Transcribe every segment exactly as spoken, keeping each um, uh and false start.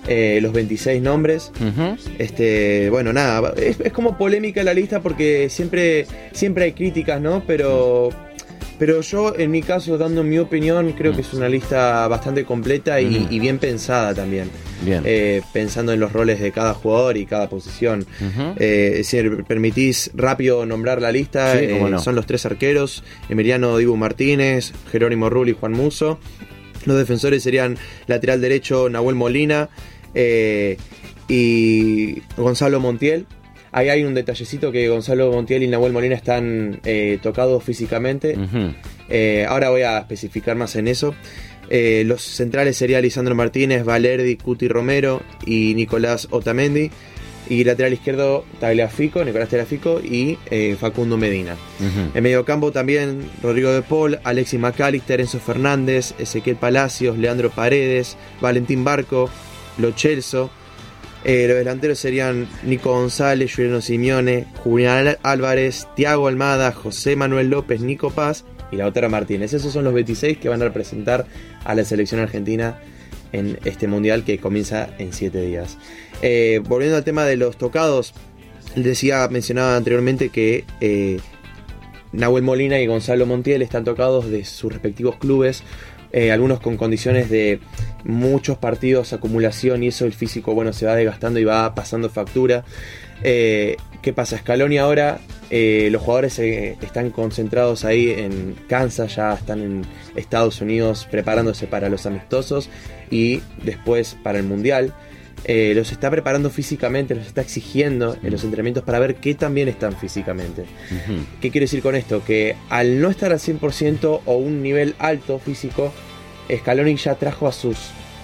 eh, los veintiséis nombres. Uh-huh. Este, bueno, nada, es, es como polémica la lista porque siempre, siempre hay críticas, ¿no? Pero... Pero yo, en mi caso, dando mi opinión, creo mm. que es una lista bastante completa y, mm. y bien pensada también. Bien. Eh, pensando en los roles de cada jugador y cada posición. Uh-huh. Eh, si permitís rápido nombrar la lista, sí, eh, no. son los tres arqueros: Emiliano Dibu Martínez, Jerónimo Rulli y Juan Musso. Los defensores serían lateral derecho Nahuel Molina eh, y Gonzalo Montiel. Ahí hay un detallecito que Gonzalo Montiel y Nahuel Molina están eh, tocados físicamente. Uh-huh. Eh, ahora voy a especificar más en eso. Eh, los centrales serían Lisandro Martínez, Valerdi, Cuti Romero y Nicolás Otamendi. Y lateral izquierdo Tagliafico, Nicolás Tagliafico y eh, Facundo Medina. Uh-huh. En mediocampo también Rodrigo de Paul, Alexis McAllister, Enzo Fernández, Ezequiel Palacios, Leandro Paredes, Valentín Barco, Lo Celso. Eh, los delanteros serían Nico González, Juliano Simeone, Julián Álvarez, Thiago Almada, José Manuel López, Nico Paz y Lautaro Martínez. Esos son los veintiséis que van a representar a la selección argentina en este mundial que comienza en siete días. Eh, volviendo al tema de los tocados, decía, mencionaba anteriormente que eh, Nahuel Molina y Gonzalo Montiel están tocados de sus respectivos clubes. Eh, algunos con condiciones de muchos partidos, acumulación, y eso el físico, bueno, se va desgastando y va pasando factura. Eh, ¿Qué pasa? Scaloni ahora, eh, los jugadores eh, están concentrados ahí en Kansas, ya están en Estados Unidos preparándose para los amistosos y después para el Mundial. Eh, los está preparando físicamente, los está exigiendo en los entrenamientos para ver qué tan bien están físicamente. Uh-huh. ¿Qué quiero decir con esto? Que al no estar al cien por ciento o un nivel alto físico, Scaloni ya trajo a sus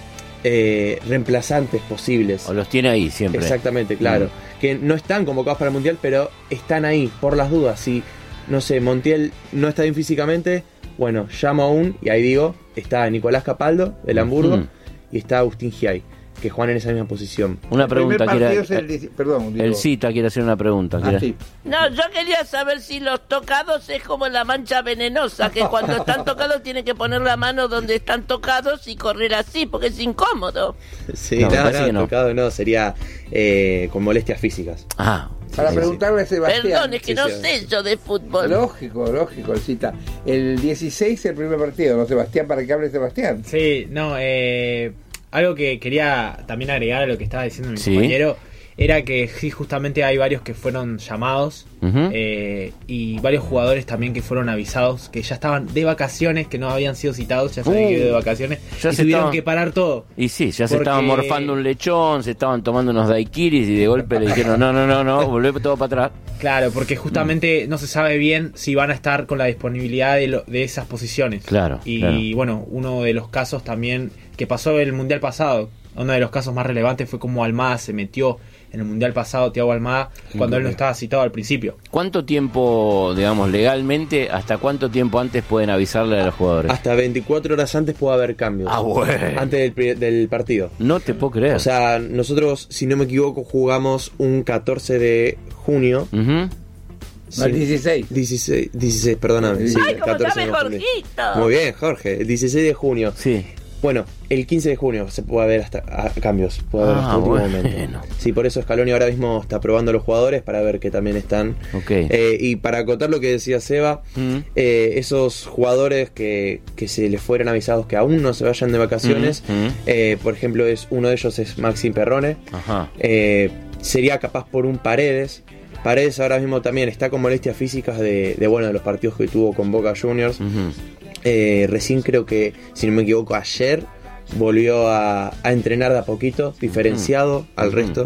eh, reemplazantes posibles. O los tiene ahí siempre. Exactamente, claro. Uh-huh. Que no están convocados para el Mundial, pero están ahí por las dudas. Si, no sé, Montiel no está bien físicamente, bueno, llamo aún y ahí digo, está Nicolás Capaldo del Hamburgo uh-huh. y está Agustín Giai, que juegan en esa misma posición. Una pregunta, quiere, es el, el, perdón, el Cita quiere hacer una pregunta. Ah, sí. No, yo quería saber si los tocados es como la mancha venenosa, que cuando están tocados tienen que poner la mano donde están tocados y correr así, porque es incómodo. Sí, no, no, no, no. Tocado no, sería eh, con molestias físicas. Ah. Para sí, preguntarle sí. a Sebastián. Perdón, es que sí, no sí. sé yo de fútbol. Lógico, lógico, el Cita. El dieciséis el primer partido, ¿no, Sebastián? Para que hable Sebastián. Sí, no, eh... algo que quería también agregar a lo que estaba diciendo mi sí. compañero era que sí, justamente hay varios que fueron llamados uh-huh. eh, y varios jugadores también que fueron avisados que ya estaban de vacaciones, que no habían sido citados, ya se habían uh, ido de vacaciones ya y se tuvieron estaban, que parar todo. Y sí, ya porque... se estaban morfando un lechón, se estaban tomando unos daiquiris y de golpe le dijeron no, no, no, no, volvé todo para atrás. Claro, porque justamente mm. no se sabe bien si van a estar con la disponibilidad de, lo, de esas posiciones. Claro. Y claro. bueno, uno de los casos también que pasó el Mundial pasado, uno de los casos más relevantes fue como Almada se metió en el Mundial pasado, Thiago Almada, cuando él no estaba citado al principio. ¿Cuánto tiempo, digamos, legalmente, hasta cuánto tiempo antes pueden avisarle a los jugadores? Hasta veinticuatro horas antes puede haber cambios. Ah, bueno. Antes del, del partido. No te puedo creer. O sea, nosotros, si no me equivoco, jugamos un catorce de junio. Uh-huh. Sí. No, el dieciséis. dieciséis, dieciséis, perdóname. Sí, ¡ay, cómo sabe de Jorgito! Muy bien, Jorge. El dieciséis de junio. Sí. Bueno, el quince de junio se puede haber hasta a, cambios, puede haber ah, hasta el último bueno. momento. Sí, por eso Scaloni ahora mismo está probando a los jugadores para ver que también están. Okay. Eh, y para acotar lo que decía Seba, mm. eh, esos jugadores que, que se les fueron avisados que aún no se vayan de vacaciones, mm. eh, por ejemplo, es uno de ellos es Maxim Perrone. Ajá. Eh, sería capaz por un Paredes. Paredes ahora mismo también está con molestias físicas de, de bueno de los partidos que tuvo con Boca Juniors. Uh-huh. Eh, recién creo que, si no me equivoco, ayer volvió a, a entrenar de a poquito, diferenciado uh-huh. al resto.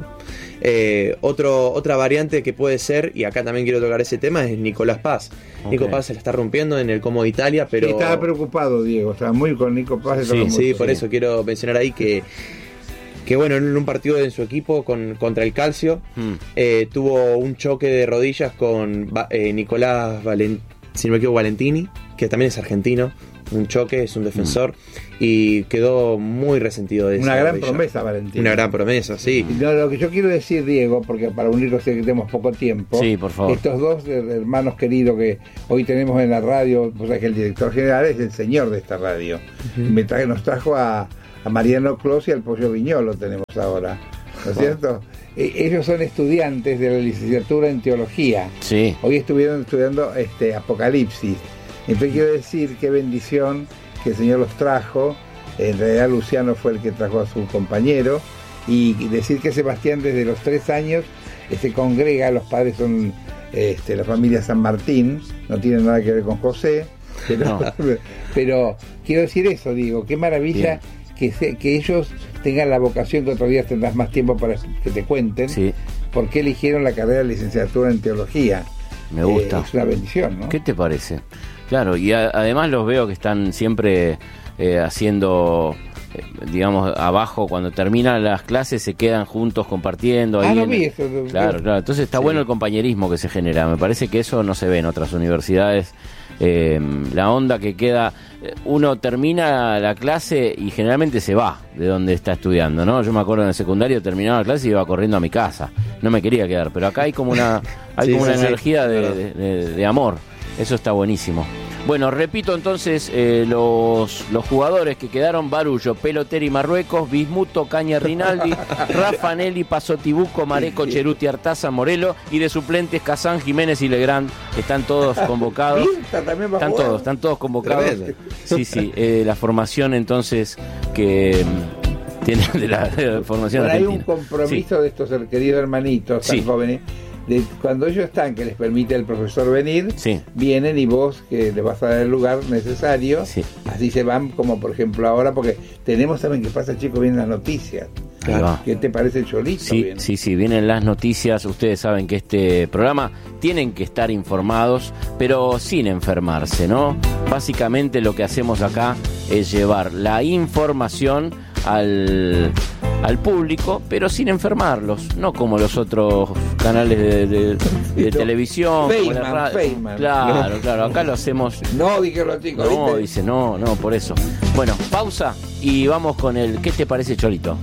Eh, otro, otra variante que puede ser, y acá también quiero tocar ese tema, es Nicolás Paz. Okay. Nico Paz se la está rompiendo en el Como de Italia, pero... Sí, estaba preocupado, Diego, estaba muy con Nico Paz. Sí, sí, por sí. eso quiero mencionar ahí que que bueno, en un partido en su equipo con, contra el Calcio, mm. eh, tuvo un choque de rodillas con eh, Nicolás Valent, si no me equivoco, Valentini, que también es argentino, un choque, es un defensor, mm. y quedó muy resentido de eso. Una gran rodilla. promesa, Valentini. Una gran promesa, sí. No, lo que yo quiero decir, Diego, porque para unirlos sé que tenemos poco tiempo, sí, por favor. Estos dos hermanos queridos que hoy tenemos en la radio, pues es que el director general es el señor de esta radio, uh-huh. Me traje, nos trajo a a Mariano Clos y al Pollo Viñolo tenemos ahora, ¿no es cierto? Eh, ellos son estudiantes de la licenciatura en teología. Sí. Hoy estuvieron estudiando este Apocalipsis. Entonces quiero decir qué bendición que el Señor los trajo. En realidad Luciano fue el que trajo a su compañero. Y decir que Sebastián desde los tres años se congrega, los padres son este, la familia San Martín, no tienen nada que ver con José, pero, no. pero quiero decir eso, digo, qué maravilla que, se, que ellos tengan la vocación, que otros días tendrás más tiempo para que te cuenten, sí. por qué eligieron la carrera de licenciatura en teología. Me gusta. Eh, es una bendición, ¿no? ¿Qué te parece? Claro, y a, además los veo que están siempre eh, haciendo... digamos, abajo, cuando terminan las clases se quedan juntos compartiendo. Ah, ahí no en... vi eso. Claro, claro. Entonces está sí. bueno el compañerismo que se genera. Me parece que eso no se ve en otras universidades. Eh, la onda que queda, uno termina la clase y generalmente se va de donde está estudiando, ¿no? Yo me acuerdo en el secundario terminaba la clase y iba corriendo a mi casa. No me quería quedar, pero acá hay como una, hay sí, como sí, una sí, energía sí. De, de, de, de amor. Eso está buenísimo. Bueno, repito entonces eh, los, los jugadores que quedaron: Barullo, Peloteri, Marruecos, Bismuto, Caña, Rinaldi, Rafa, Nelly, Pasotibuco, Mareco, Cheruti, Artaza, Morelo, y de suplentes Kazán, Jiménez y Legrand. Están todos convocados. Están todos, están todos convocados. Sí, sí, eh, la formación entonces que mm, tienen de la, de la formación Pero argentina. Hay un compromiso sí. de estos queridos hermanitos tan sí. jóvenes. De cuando ellos están, que les permite el profesor venir, sí. vienen y vos que le vas a dar el lugar necesario, sí. así se van, como por ejemplo ahora, porque tenemos también que pasa, chicos, vienen las noticias. Claro. ¿Qué te parece el Cholito? Sí, bien? sí, sí, vienen las noticias. Ustedes saben que este programa tienen que estar informados, pero sin enfermarse, ¿no? Básicamente lo que hacemos acá es llevar la información al, al público, pero sin enfermarlos, no como los otros canales de, de, de televisión. Feynman, Feynman. Claro, no. claro, acá lo hacemos. No, dije los chicos. No, ¿viste? dice, no, no, por eso. Bueno, pausa y vamos con el ¿qué te parece, Cholito?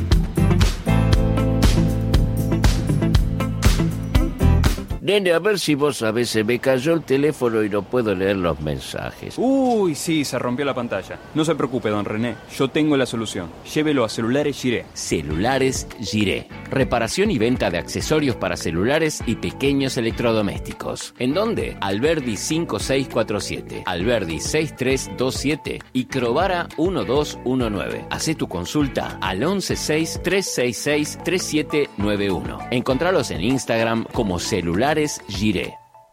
Nene, a ver si vos sabés, se me cayó el teléfono y no puedo leer los mensajes. Uy, sí, se rompió la pantalla. No se preocupe, don René, yo tengo la solución. Llévelo a Celulares Giré. Celulares Giré. Reparación y venta de accesorios para celulares y pequeños electrodomésticos. ¿En dónde? Alberdi cinco seis cuatro siete, Alberdi seis tres dos siete y Crovara uno dos uno nueve. Hacé tu consulta al once seis tres seis seis tres siete nueve uno. Encontralos en Instagram como Celulares Giré.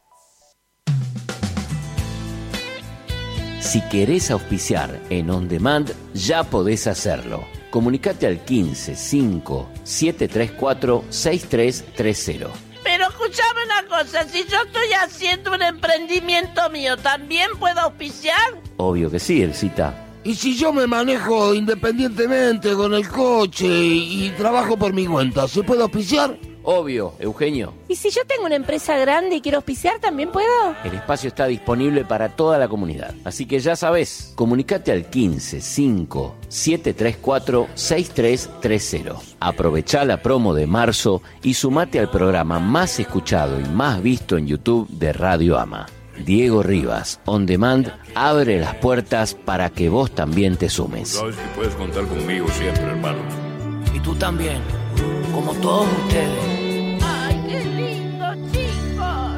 Si querés auspiciar en On Demand, ya podés hacerlo. Comunicate al quince cinco siete tres cuatro seis tres tres cero. Pero escuchame una cosa, si yo estoy haciendo un emprendimiento mío, ¿también puedo auspiciar? Obvio que sí, Elcita. ¿Y si yo me manejo independientemente con el coche y, y trabajo por mi cuenta, se puede auspiciar? Obvio, Eugenio. ¿Y si yo tengo una empresa grande y quiero auspiciar, también puedo? El espacio está disponible para toda la comunidad. Así que ya sabés, comunicate al quince cinco siete tres cuatro seis tres tres cero. Aprovechá la promo de marzo y sumate al programa más escuchado y más visto en YouTube de Radio Ama. Diego Rivas, On Demand, abre las puertas para que vos también te sumes. Sabes que puedes contar conmigo siempre, hermano. Y tú también, como todos ustedes. ¡Ay, qué lindo, chicos!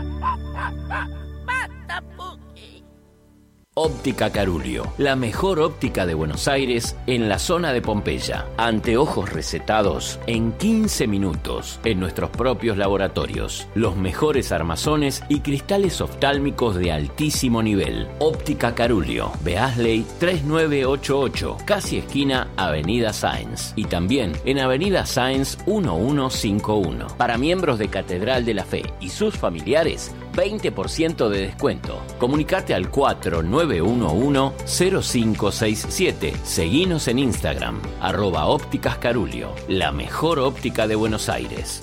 ¡Basta, Puki! Óptica Carulio, la mejor óptica de Buenos Aires en la zona de Pompeya. Anteojos recetados en quince minutos en nuestros propios laboratorios. Los mejores armazones y cristales oftálmicos de altísimo nivel. Óptica Carulio, Beasley tres nueve ocho ocho, casi esquina Avenida Sáenz. Y también en Avenida Sáenz once cincuenta y uno. Para miembros de Catedral de la Fe y sus familiares, veinte por ciento de descuento. Comunicate al cuatro nueve uno uno cero cinco seis siete. Seguinos en Instagram, arroba ópticas Carulio, la mejor óptica de Buenos Aires.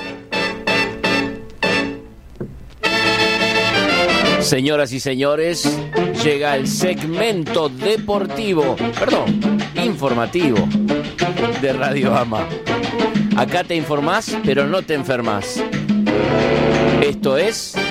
Señoras y señores, llega el segmento deportivo, perdón, informativo de Radio Ama. Acá te informás, pero no te enfermas. Esto es